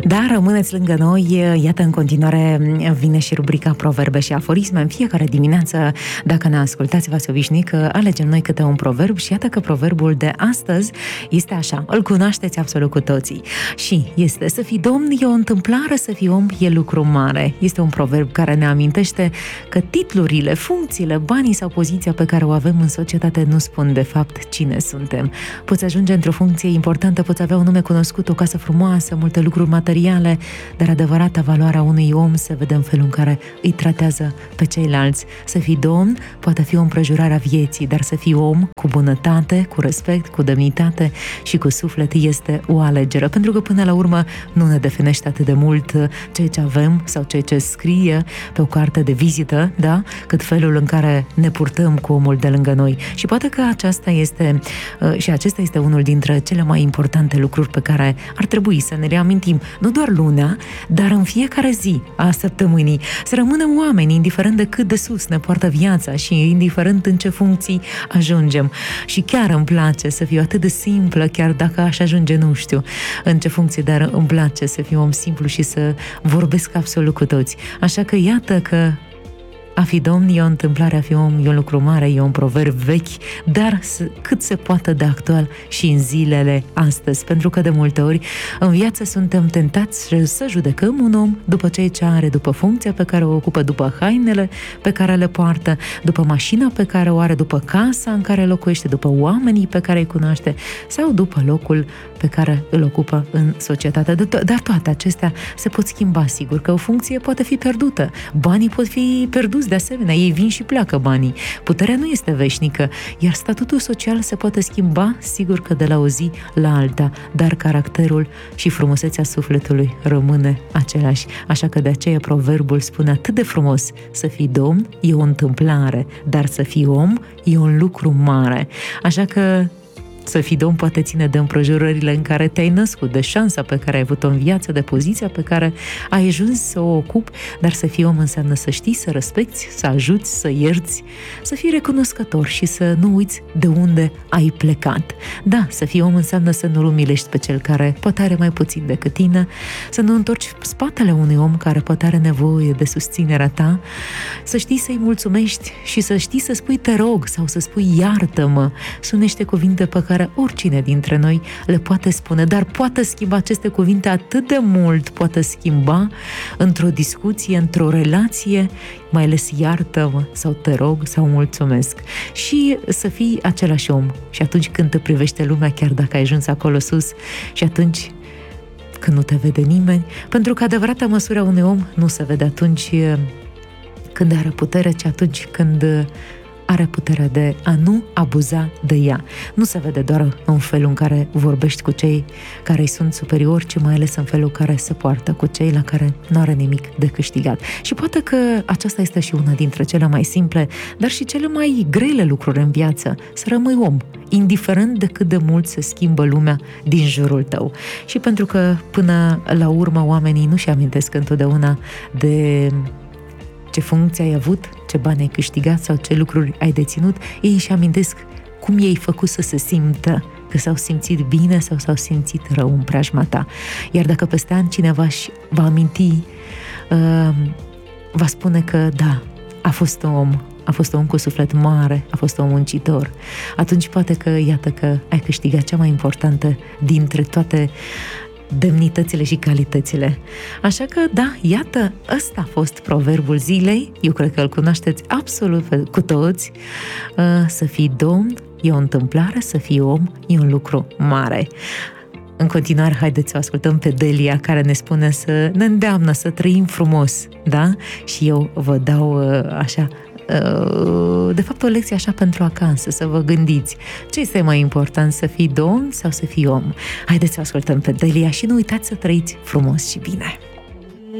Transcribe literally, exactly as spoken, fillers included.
Da, rămâneți lângă noi. Iată, în continuare vine și rubrica Proverbe și aforisme. În fiecare dimineață, dacă ne ascultați, v-ați obișnuit că alegem noi câte un proverb și iată că proverbul de astăzi este așa. Îl cunoașteți absolut cu toții. Și este: să fii domn e o întâmplare, să fii om e lucru mare. Este un proverb care ne amintește că titlurile, funcțiile, banii sau poziția pe care o avem în societate nu spun de fapt cine suntem. Poți ajunge într-o funcție importantă, poți avea un nume cunoscut, o casă frumoasă, multe lucruri materiale, dar adevărata valoare a unui om se vede în felul în care îi tratează pe ceilalți. Să fii domn poate fi o împrejurare a vieții, dar să fii om cu bunătate, cu respect, cu demnitate și cu suflet este o alegere, pentru că până la urmă nu ne definește atât de mult ceea ce avem sau ceea ce scrie pe o carte de vizită, da? Cât felul în care ne purtăm cu omul de lângă noi. Și poate că aceasta este și acesta este unul dintre cele mai importante lucruri pe care ar trebui să ne reamintim, nu doar lunea, dar în fiecare zi a săptămânii, să rămânem oameni, indiferent de cât de sus ne poartă viața și indiferent în ce funcții ajungem. Și chiar îmi place să fiu atât de simplă, chiar dacă aș ajunge, nu știu în ce funcție, dar îmi place să fiu om simplu și să vorbesc absolut cu toți. Așa că iată că a fi domn e o întâmplare, a fi om e un lucru mare, e un proverb vechi, dar cât se poate de actual și în zilele astăzi, pentru că de multe ori în viață suntem tentați să judecăm un om după ceea ce are, după funcția pe care o ocupă, după hainele pe care le poartă, după mașina pe care o are, după casa în care locuiește, după oamenii pe care îi cunoaște sau după locul pe care îl ocupă în societate. Dar toate acestea se pot schimba, sigur că o funcție poate fi pierdută, banii pot fi pierduți de asemenea, ei vin și pleacă banii. Puterea nu este veșnică, iar statutul social se poate schimba, sigur că de la o zi la alta, dar caracterul și frumusețea sufletului rămâne același. Așa că de aceea proverbul spune atât de frumos: să fii domn e o întâmplare, dar să fii om e un lucru mare. Așa că să fii domn poate ține de împrejurările în care te-ai născut, de șansa pe care ai avut-o în viață, de poziția pe care ai ajuns să o ocupi, dar să fii om înseamnă să știi, să respecti, să ajuți, să ierți, să fii recunoscător și să nu uiți de unde ai plecat. Da, să fii om înseamnă să nu-l umilești pe cel care poate are mai puțin decât tine, să nu întorci spatele unui om care poate are nevoie de susținerea ta, să știi să-i mulțumești și să știi să spui te rog sau să spui iartă-mă. Sunt niște cuvinte pe care care oricine dintre noi le poate spune, dar poate schimba aceste cuvinte atât de mult, poate schimba într-o discuție, într-o relație, mai ales iartă-mă sau te rog sau mulțumesc. Și să fii același om. Și atunci când te privește lumea, chiar dacă ai ajuns acolo sus, și atunci când nu te vede nimeni, pentru că adevărata măsură a unui om nu se vede atunci când are putere, ci atunci când are puterea de a nu abuza de ea. Nu se vede doar în felul în care vorbești cu cei care îi sunt superiori, ci mai ales în felul în care se poartă cu cei la care nu are nimic de câștigat. Și poate că aceasta este și una dintre cele mai simple, dar și cele mai grele lucruri în viață: să rămâi om, indiferent de cât de mult se schimbă lumea din jurul tău. Și pentru că până la urmă oamenii nu-și amintesc întotdeauna de ce funcție ai avut, ce bani ai câștigat sau ce lucruri ai deținut, ei își amintesc cum i-ai făcut să se simtă, că s-au simțit bine sau s-au simțit rău în preajma ta. Iar dacă peste ani cineva își va aminti, uh, va spune că da, a fost un om, a fost un om cu suflet mare, a fost un muncitor, atunci poate că, iată că ai câștigat cea mai importantă dintre toate demnitățile și calitățile. Așa că, da, iată, ăsta a fost proverbul zilei. Eu cred că îl cunoașteți absolut cu toți. Să fii domn e o întâmplare, să fii om e un lucru mare. În continuare, haideți să o ascultăm pe Delia, care ne spune să ne îndeamnă să trăim frumos, da? Și eu vă dau așa, de fapt, o lecție așa pentru acasă, să vă gândiți ce este mai important, să fii domn sau să fii om. Haideți să ascultăm pe Delia și nu uitați să trăiți frumos și bine.